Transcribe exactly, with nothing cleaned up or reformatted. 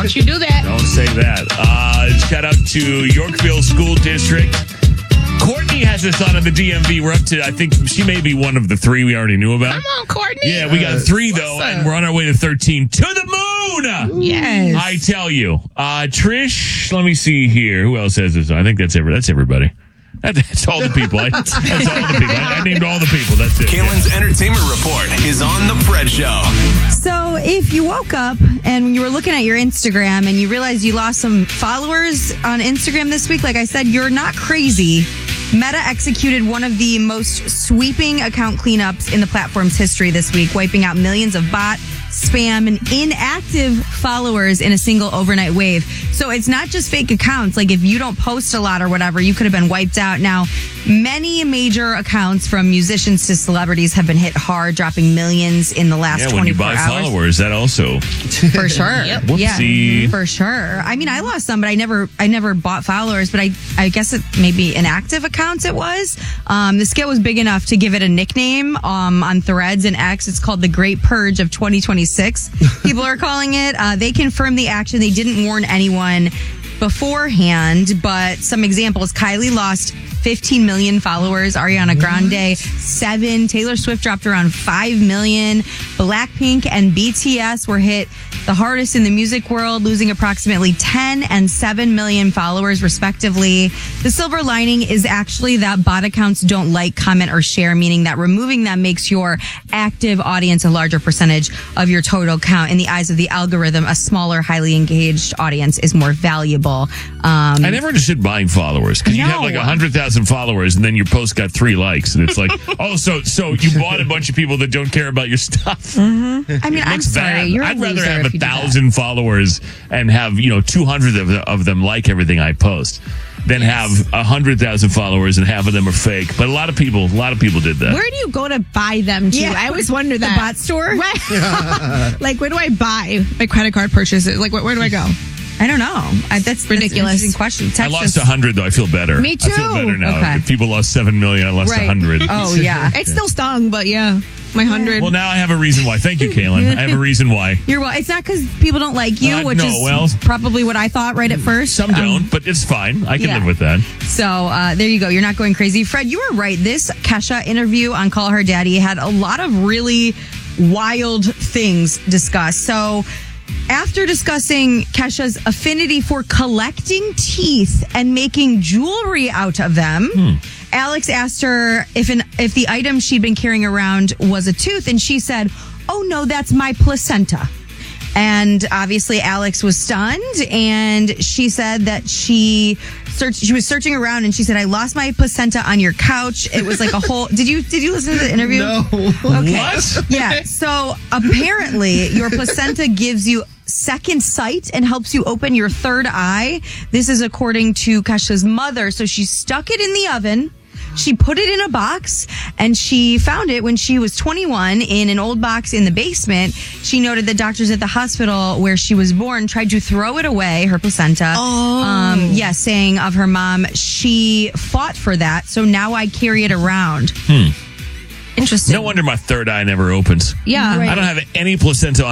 Don't you do that. Don't say that. Uh, shout out to Yorkville School District. Courtney has us on in the D M V. We're up to, I think she may be one of the three we already knew about. Come on, Courtney. Yeah, we got three, though, and we're on our way to thirteen. To the moon! Yes. I tell you. Uh, Trish, let me see here. Who else has this on? I think that's every, that's everybody. That's all the people. I, that's all the people. I, I named all the people. That's it. Kaylin's yeah. Entertainment Report is on The Fred Show. So if you woke up and you were looking at your Instagram and you realized you lost some followers on Instagram this week, like I said, you're not crazy. Meta executed one of the most sweeping account cleanups in the platform's history this week, wiping out millions of bot, spam, and inactive followers in a single overnight wave. So it's not just fake accounts. Like if you don't post a lot or whatever, you could have been wiped out. Now, many major accounts from musicians to celebrities have been hit hard, dropping millions in the last yeah, when you twenty-four buy hours. followers, that also. For sure. Yep. Whoopsie. Yeah, for sure. I mean, I lost some, but I never, I never bought followers. But I, I guess it maybe inactive accounts. It was. Um, the scale was big enough to give it a nickname um, on Threads and X. It's called the Great Purge of twenty twenty-six. People are calling it. Uh, they confirmed the action. They didn't warn anyone beforehand, but some examples: Kylie lost fifteen million followers, Ariana Grande seven, Taylor Swift dropped around five million, Blackpink and B T S were hit the hardest in the music world, losing approximately ten and seven million followers respectively. The silver lining is actually that bot accounts don't like, comment, or share, meaning that removing them makes your active audience a larger percentage of your total count. In the eyes of the algorithm, a smaller, highly engaged audience is more valuable. Um, I never understood buying followers because you have like one hundred thousand followers and then your post got three likes. And it's like, oh, so so you bought a bunch of people that don't care about your stuff. Mm-hmm. I mean, I'm sorry. Bad. You're I'd a rather loser have if a you do thousand followers and have, you know, two hundred of, of them like everything I post than Yes. have a hundred thousand followers and half of them are fake. But a lot of people, a lot of people did that. Where do you go to buy them to? Yeah. I always wonder that. The bot store? Right. Like, where do I buy my credit card purchases? Like, where, where do I go? I don't know. I, that's Ridiculous. That's an interesting question. I Text lost us- a hundred though. I feel better. Me I feel too. better now. Okay. If people lost seven million, I lost a Right. hundred. Oh, yeah. It still stung, but yeah, my hundred. Well, now I have a reason why. Thank you, Kaylin. I have a reason why. You're well. It's not because people don't like you, Uh, which no, is well- probably what I thought right at first. Some Um, don't, but it's fine. I can yeah. live with that. So uh, there you go. You're not going crazy. Fred, you were right. This Kesha interview on Call Her Daddy had a lot of really wild things discussed. So after discussing Kesha's affinity for collecting teeth and making jewelry out of them, Hmm. Alex asked her if an if the item she'd been carrying around was a tooth, and she said, "Oh no, that's my placenta." And obviously, Alex was stunned, and she said that she searched. She was searching around, and she said, "I lost my placenta on your couch." It was like a whole. Did you Did you listen to the interview? No. Okay. What? Yeah. So apparently, your placenta gives you second sight and helps you open your third eye. This is according to Kesha's mother. So she stuck it in the oven. She put it in a box, and she found it when she was twenty-one in an old box in the basement. She noted that doctors at the hospital where she was born tried to throw it away, her placenta. Oh. Um, yes, yeah, saying of her mom, she fought for that, so now I carry it around. Hmm. Interesting. No wonder my third eye never opens. Yeah. Right. I don't have any placenta on